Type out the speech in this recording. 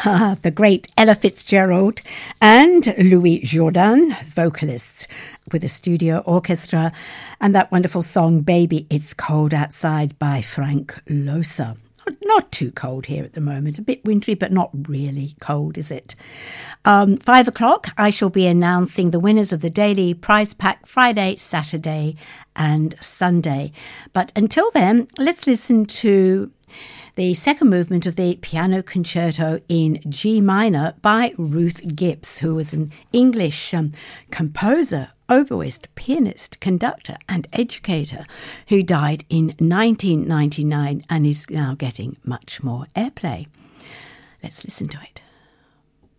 the great Ella Fitzgerald and Louis Jordan, vocalists with a studio orchestra, and that wonderful song, Baby It's Cold Outside by Frank Loesser. Not too cold here at the moment, a bit wintry, but not really cold, is it? 5 o'clock, I shall be announcing the winners of the Daily Prize Pack Friday, Saturday and Sunday. But until then, let's listen to the second movement of the Piano Concerto in G minor by Ruth Gibbs, who was an English composer, oboist, pianist, conductor and educator who died in 1999 and is now getting much more airplay. Let's listen to it.